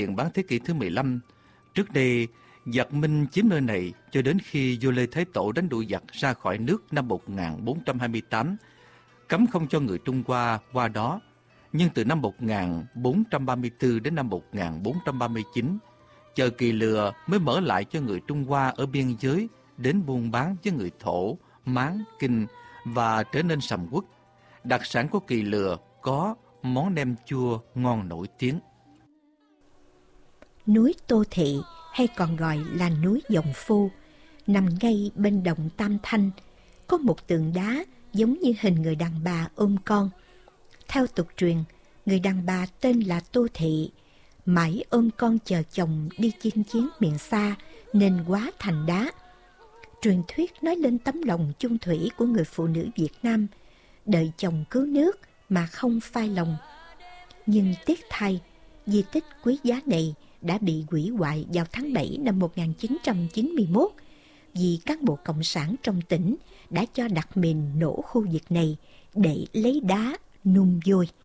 tiền bán thế kỷ thứ 15. Trước đây, giặc Minh chiếm nơi này cho đến khi vua Lê Thái Tổ đánh đuổi giặc ra khỏi nước năm 1428, cấm không cho người Trung Hoa qua đó. Nhưng từ năm 1434 đến năm 1439, chợ Kỳ Lừa mới mở lại cho người Trung Hoa ở biên giới đến buôn bán với người Thổ, Mán, Kinh và trở nên sầm uất. Đặc sản của Kỳ Lừa có món nem chua ngon nổi tiếng. Núi Tô Thị hay còn gọi là núi Dòng Phu nằm ngay bên động Tam Thanh, có một tượng đá giống như hình người đàn bà ôm con. Theo tục truyền, người đàn bà tên là Tô Thị, mãi ôm con chờ chồng đi chinh chiến miền xa nên hóa thành đá. Truyền thuyết nói lên tấm lòng chung thủy của người phụ nữ Việt Nam, đợi chồng cứu nước mà không phai lòng. Nhưng tiếc thay, di tích quý giá này đã bị hủy hoại vào tháng 7 năm 1991 vì cán bộ cộng sản trong tỉnh đã cho đặt mìn nổ khu vực này để lấy đá nung vôi.